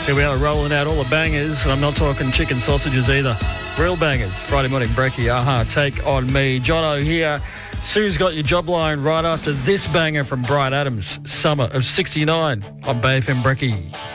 Here we are rolling out all the bangers, and I'm not talking chicken sausages either. Real bangers. Friday morning brekkie, Take On Me. Jono here. Sue's got your job line right after this banger from Bryan Adams, Summer of 69 on Bay FM Brekkie.